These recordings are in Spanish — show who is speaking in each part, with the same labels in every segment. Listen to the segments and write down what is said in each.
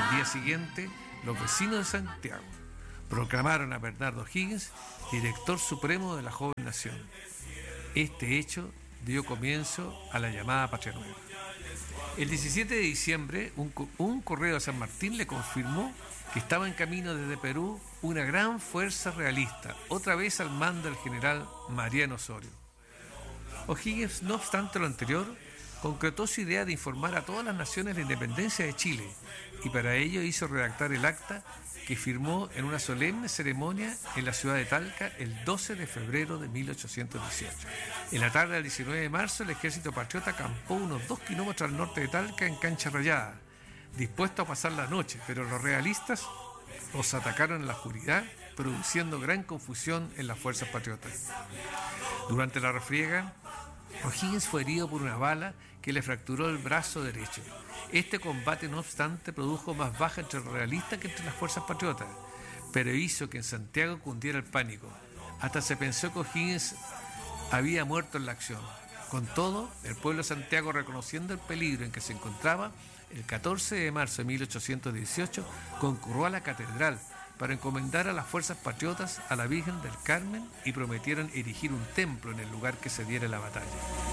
Speaker 1: Al día siguiente, los vecinos de Santiago proclamaron a Bernardo O'Higgins director supremo de la joven nación. Este hecho dio comienzo a la llamada Patria Nueva. El 17 de diciembre, un correo de San Martín le confirmó que estaba en camino desde Perú una gran fuerza realista, otra vez al mando del general Mariano Osorio. O'Higgins, no obstante lo anterior, concretó su idea de informar a todas las naciones la independencia de Chile, y para ello hizo redactar el acta que firmó en una solemne ceremonia en la ciudad de Talca el 12 de febrero de 1818. En la tarde del 19 de marzo, el ejército patriota acampó unos 2 kilómetros al norte de Talca en Cancha Rayada, dispuesto a pasar la noche, pero los realistas los atacaron en la oscuridad, produciendo gran confusión en las fuerzas patriotas. Durante la refriega, O'Higgins fue herido por una bala que le fracturó el brazo derecho. Este combate, no obstante, produjo más bajas entre los realistas que entre las fuerzas patriotas, pero hizo que en Santiago cundiera el pánico. Hasta se pensó que O'Higgins había muerto en la acción. Con todo, el pueblo de Santiago, reconociendo el peligro en que se encontraba, el 14 de marzo de 1818 concurrió a la catedral para encomendar a las fuerzas patriotas a la Virgen del Carmen y prometieron erigir un templo en el lugar que se diera la batalla.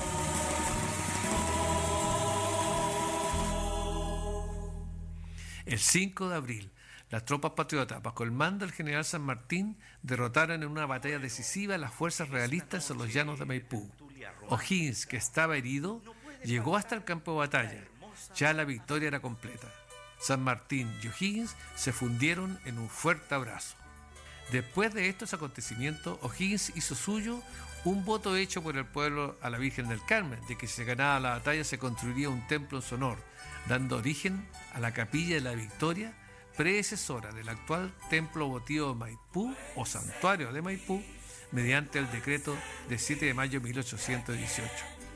Speaker 1: El 5 de abril, las tropas patriotas, bajo el mando del general San Martín, derrotaron en una batalla decisiva a las fuerzas realistas en los llanos de Maipú. O'Higgins, que estaba herido, llegó hasta el campo de batalla. Ya la victoria era completa. San Martín y O'Higgins se fundieron en un fuerte abrazo. Después de estos acontecimientos, O'Higgins hizo suyo un voto hecho por el pueblo a la Virgen del Carmen, de que si se ganaba la batalla se construiría un templo en su honor, dando origen a la Capilla de la Victoria, predecesora del actual Templo Votivo de Maipú o Santuario de Maipú, mediante el decreto de 7 de mayo de 1818.